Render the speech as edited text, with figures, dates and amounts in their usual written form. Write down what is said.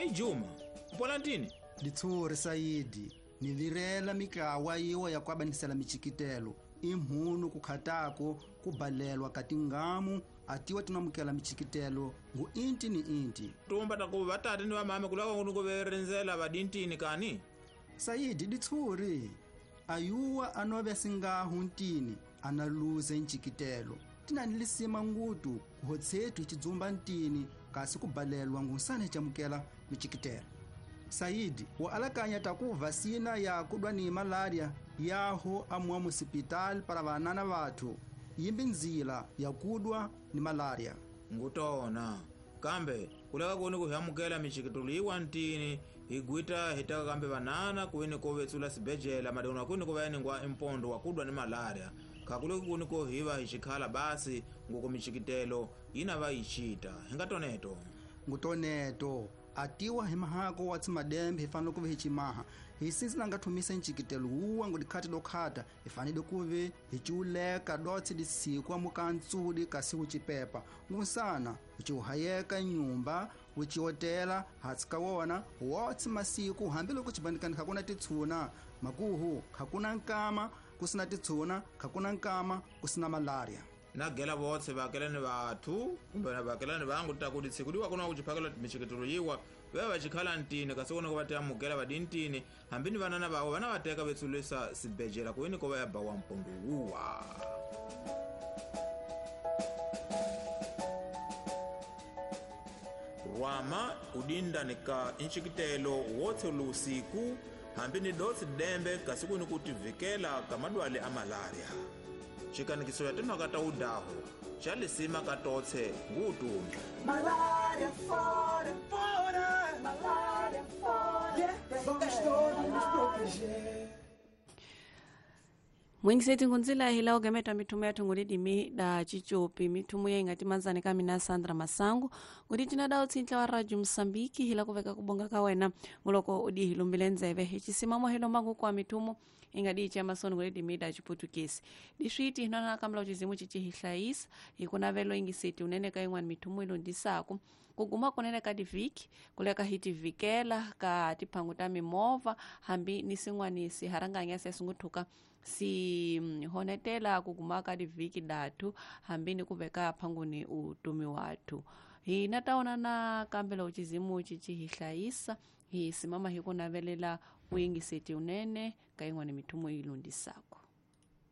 Hey Juma, upolantini? Litsuri Sayidi, nivirela mikawa iwa ya kwabanisela michikitelo. Imhunu kukhatako kubalelwa katingamu atiwa tinamukela michikitelo ngu inti ni inti. Tumba taku batati ni wa mame kulaka kunukuverenzela badintini kani? Sayidi litsuri, ayuwa anove singahu ntini analuze nchikitelo. Tina nilisima ngutu kuhotsetu ichidzumba ntini kasi kubalelwa ngusane chamukela michikitelo. Sayidi, wa alakanya takuva sina ya kudwa ni malaria yaho amwa musipitali para vanana vathu yimbi nzila ya kudwa ni malaria. Ngutona, kambe kulaka kuni kuhyamukela michikitulu iwa ntini higwita hitaka kambe vanana kuwini kovetsula sibejela madona kuni kuvayani ngwa impondo wakudwa ni malaria. Kakule kuni kuhiva hishikhala basi nguko michikitelo inava ichita. Hingatoneto? Ngutoneto. Atiwa himahako watsi madembe hifano kuve hichimaha. Hisinsi nangatumisa nchikitelo uwa ngudikhati dokhata hifanide kuve hichiuleka dotsi disiku amukantsudi kasi uchipepa. Ngusana, uchiuhayeka nyumba, uchiotela, hatsika wona, watsi masiku hambilo kuchibandikani kakuna titsuna. Makuhu, kakuna nkama, kusina titsuna, kakuna nkama, kusina malaria. Nagela votse vakelani vathu kumbe na vakelani vangu takuti tsiku kuna kuchiphakela michikitulu yiwa wewe vachikhala ntini kasi kuno kuvatiyamukela vadintini hambini vanana vawo vana vateka vetsulisa sibejela kuwini kova yabba wa mpondo uwa. Rwama udindanika inchikitelo wotse lusiku hambini dotsi dembe kasi kuni kutivikela kamadwale a malaria. Chikanikiso ya tino kata udaho chalisima katotse ngutundu malaria fora, fora, malaria fora, vamos todos nos proteger. Mwingiseti ngunzila hila ugemeta mitumu ya tungulidimi da chichopi mitumu ya ingati manzani kamina Sandra Masangu ngudi tinadao tintla wa Radio Msambiki hila kuveka kubonga kawena muloko udi hilumbile nzeve hichisimamo hilo mbangu kwa mitumu ingadi ichi amasonu ngulidimi da chiputukisi dishwiti hinana kamla uchizimu chichi hihlaisa hikuna velo ingiseti unene kaingwani mitumu ilo ndisaku kuguma kunene kadi viki kuleka hiti vikela ka tipanguta mimova hambi nisingwanisi haranganya sesunguthuka si honetela kugumaka di viki datu hambini kuveka phanguni utumi watu. Hii nataona na kambela uchizimu chichi hihlaisa hii simama hiko navelela wingi seti unene kaingwa ni mitumu ilundi sako.